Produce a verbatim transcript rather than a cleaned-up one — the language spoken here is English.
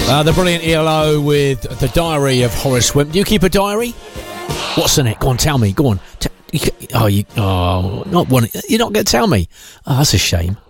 Uh, the brilliant E L O with The Diary of Horace Wimp. Do you keep a diary? What's in it? Go on, tell me. Go on. T- you, oh, you, oh, not one. You're not going to tell me. Oh, that's a shame.